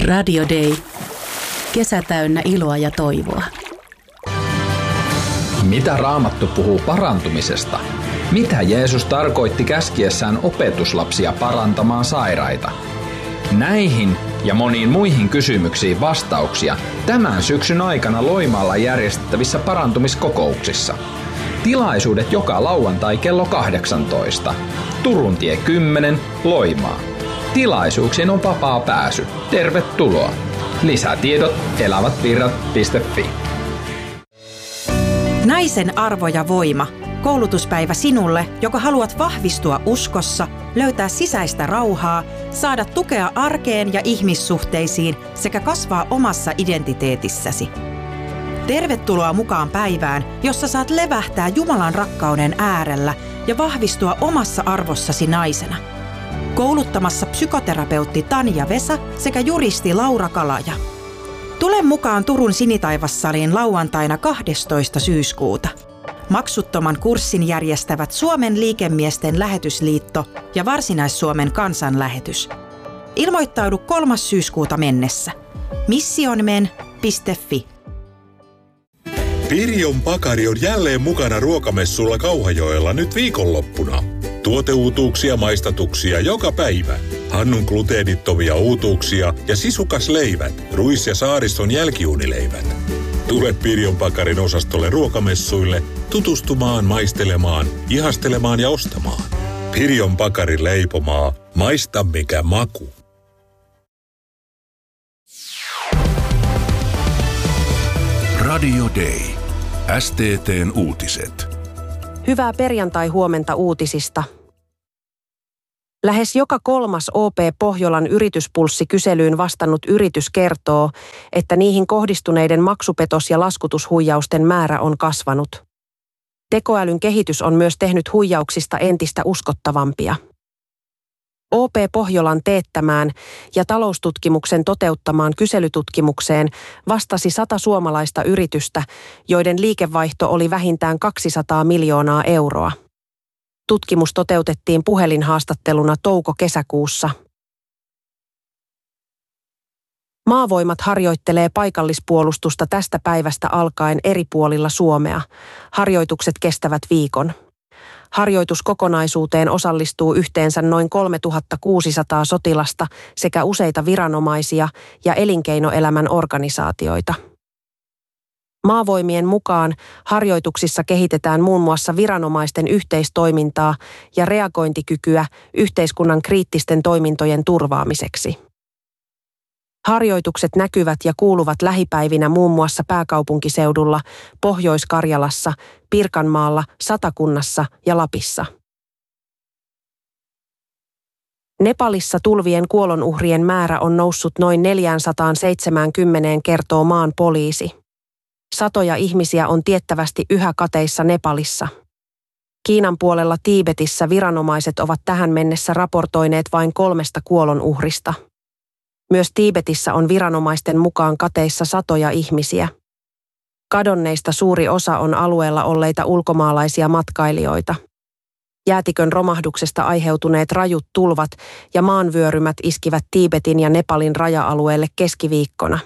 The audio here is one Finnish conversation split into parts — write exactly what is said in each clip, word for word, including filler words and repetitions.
Radio Day. Kesä täynnä iloa ja toivoa. Mitä Raamattu puhuu parantumisesta? Mitä Jeesus tarkoitti käskiessään opetuslapsia parantamaan sairaita? Näihin ja moniin muihin kysymyksiin vastauksia tämän syksyn aikana Loimaalla järjestettävissä parantumiskokouksissa. Tilaisuudet joka lauantai kello kahdeksantoista. Turuntie kymmenen, Loimaa. Tilaisuuksiin on vapaa pääsy. Tervetuloa. Lisätiedot elävätvirrat piste fi. Naisen arvo ja voima. Koulutuspäivä sinulle, joka haluat vahvistua uskossa, löytää sisäistä rauhaa, saada tukea arkeen ja ihmissuhteisiin sekä kasvaa omassa identiteetissäsi. Tervetuloa mukaan päivään, jossa saat levähtää Jumalan rakkauden äärellä ja vahvistua omassa arvossasi naisena. Kouluttamassa psykoterapeutti Tanja Vesa sekä juristi Laura Kalaja. Tule mukaan Turun Sinitaivassaliin lauantaina kahdestoista syyskuuta. Maksuttoman kurssin järjestävät Suomen liikemiesten lähetysliitto ja Varsinais-Suomen kansanlähetys. Ilmoittaudu kolmas syyskuuta mennessä. missionmen piste fi. Pirjon Pakari on jälleen mukana ruokamessulla Kauhajoella nyt viikonloppuna. Tuoteuutuuksia, maistatuksia joka päivä. Hannun gluteenittomia uutuuksia ja sisukasleivät, ruis- ja saariston jälkiuunileivät. Tule Pirjon Pakarin osastolle ruokamessuille tutustumaan, maistelemaan, ihastelemaan ja ostamaan. Pirjon Pakarin leipomaa. Maista mikä maku. Radio Day. S T T:n uutiset. Hyvää perjantai-huomenta uutisista. Lähes joka kolmas O P Pohjolan yrityspulssi-kyselyyn vastannut yritys kertoo, että niihin kohdistuneiden maksupetos- ja laskutushuijausten määrä on kasvanut. Tekoälyn kehitys on myös tehnyt huijauksista entistä uskottavampia. O P Pohjolan teettämään ja taloustutkimuksen toteuttamaan kyselytutkimukseen vastasi sata suomalaista yritystä, joiden liikevaihto oli vähintään kaksisataa miljoonaa euroa. Tutkimus toteutettiin puhelinhaastatteluna touko-kesäkuussa. Maavoimat harjoittelee paikallispuolustusta tästä päivästä alkaen eri puolilla Suomea. Harjoitukset kestävät viikon. Harjoituskokonaisuuteen osallistuu yhteensä noin kolmetuhattakuusisataa sotilasta sekä useita viranomaisia ja elinkeinoelämän organisaatioita. Maavoimien mukaan harjoituksissa kehitetään muun muassa viranomaisten yhteistoimintaa ja reagointikykyä yhteiskunnan kriittisten toimintojen turvaamiseksi. Harjoitukset näkyvät ja kuuluvat lähipäivinä muun muassa pääkaupunkiseudulla, Pohjois-Karjalassa, Pirkanmaalla, Satakunnassa ja Lapissa. Nepalissa tulvien kuolonuhrien määrä on noussut noin neljäsataaseitsemänkymmentä, kertoo maan poliisi. Satoja ihmisiä on tiettävästi yhä kateissa Nepalissa. Kiinan puolella Tiibetissä viranomaiset ovat tähän mennessä raportoineet vain kolmesta kuolonuhrista. Myös Tiibetissä on viranomaisten mukaan kateissa satoja ihmisiä. Kadonneista suuri osa on alueella olleita ulkomaalaisia matkailijoita. Jäätikön romahduksesta aiheutuneet rajut tulvat ja maanvyörymät iskivät Tiibetin ja Nepalin raja-alueelle keskiviikkona.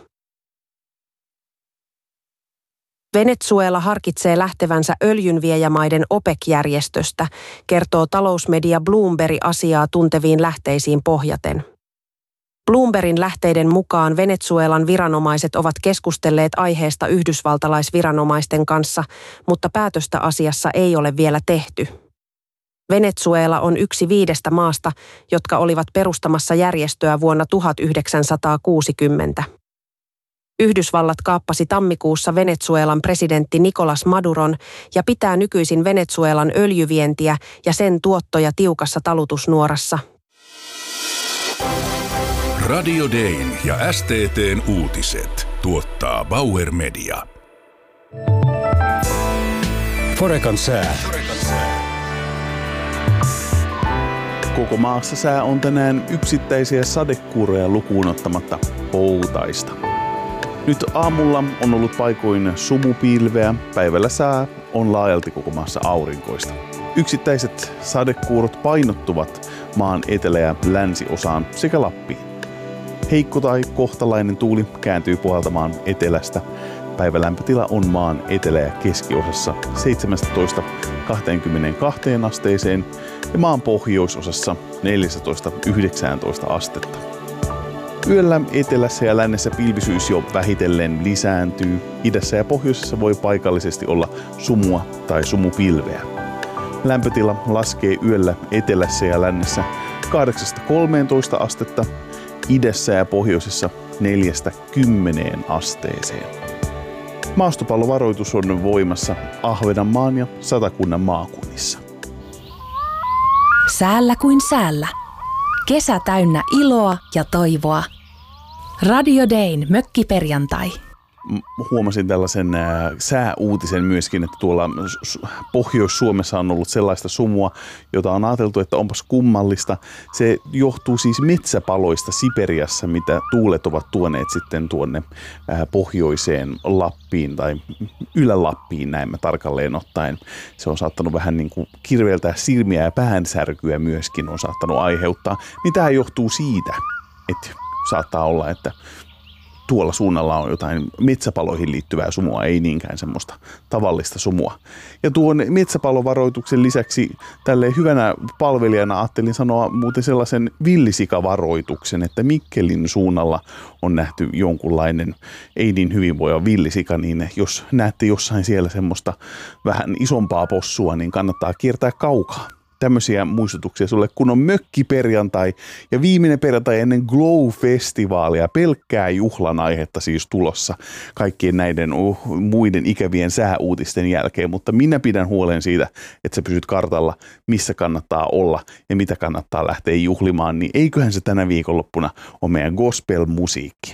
Venezuela harkitsee lähtevänsä öljynviejämaiden OPEC-järjestöstä, kertoo talousmedia Bloomberg asiaa tunteviin lähteisiin pohjaten. Bloombergin lähteiden mukaan Venezuelan viranomaiset ovat keskustelleet aiheesta yhdysvaltalaisviranomaisten kanssa, mutta päätöstä asiassa ei ole vielä tehty. Venezuela on yksi viidestä maasta, jotka olivat perustamassa järjestöä vuonna tuhatyhdeksänsataakuusikymmentä. Yhdysvallat kaappasi tammikuussa Venezuelan presidentti Nicolás Maduron ja pitää nykyisin Venezuelan öljyvientiä ja sen tuottoja tiukassa talutusnuorassa. Radio Dayn ja S T T:n uutiset tuottaa Bauer Media. Forecan sää. Koko maassa sää on tänään yksittäisiä sadekuuroja lukuun ottamatta poutaista. Nyt aamulla on ollut paikoin sumupilveä, päivällä sää on laajalti koko maassa aurinkoista. Yksittäiset sadekuurot painottuvat maan etelä- ja länsiosaan sekä Lappiin. Heikko tai kohtalainen tuuli kääntyy puhaltamaan etelästä. Päivälämpötila on maan etelä- ja keskiosassa seitsemästätoista kaksikymmentäkaksi asteeseen ja maan pohjoisosassa neljätoista yhdeksäntoista astetta. Yöllä etelässä ja lännessä pilvisyys jo vähitellen lisääntyy. Idässä ja pohjoisessa voi paikallisesti olla sumua tai sumupilveä. Lämpötila laskee yöllä etelässä ja lännessä kahdeksasta kolmeentoista astetta, idässä ja pohjoisessa neljästä kymmeneen asteeseen. Maastopallovaroitus on voimassa Ahvenanmaan ja Satakunnan maakunnissa. Säällä kuin säällä. Kesä täynnä iloa ja toivoa. Radio Dayn mökkiperjantai. Huomasin tällaisen ää, sääuutisen myöskin, että tuolla Pohjois-Suomessa on ollut sellaista sumua, jota on ajateltu, että onpas kummallista. Se johtuu siis metsäpaloista Siperiassa, mitä tuulet ovat tuoneet sitten tuonne ää, pohjoiseen Lappiin tai Ylä-Lappiin näin mä tarkalleen ottaen. Se on saattanut vähän niin kuin kirveeltää silmiä ja päänsärkyä myöskin on saattanut aiheuttaa. Niin tämä johtuu siitä, että saattaa olla, että tuolla suunnalla on jotain metsäpaloihin liittyvää sumua, ei niinkään semmoista tavallista sumua. Ja tuon metsäpalovaroituksen lisäksi tälleen hyvänä palvelijana ajattelin sanoa muuten sellaisen villisikavaroituksen, että Mikkelin suunnalla on nähty jonkunlainen ei niin hyvinvoiva villisika, niin jos näette jossain siellä semmoista vähän isompaa possua, niin kannattaa kiertää kaukaa. Tämmöisiä muistutuksia sulle, kun on mökkiperjantai ja viimeinen perjantai ennen Glow-festivaalia, pelkkää juhlan aihetta siis tulossa kaikkien näiden uh, muiden ikävien sääuutisten jälkeen, mutta minä pidän huolen siitä, että sä pysyt kartalla, missä kannattaa olla ja mitä kannattaa lähteä juhlimaan, niin eiköhän se tänä viikonloppuna ole meidän gospel-musiikki.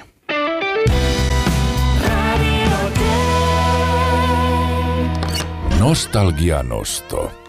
Nostalgia nosto.